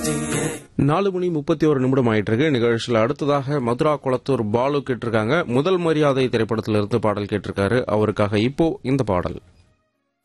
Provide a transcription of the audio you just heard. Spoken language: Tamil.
4:31 ஆயிட்டு இருக்கு. நிகழ்ச்சியில் அடுத்ததாக மதுரா குளத்தூர் பாலு கேட்டிருக்காங்க. முதல் மரியாதை திரைப்படத்திலிருந்து பாடல் கேட்டிருக்காரு. அவருக்காக இப்போ இந்த பாடல்.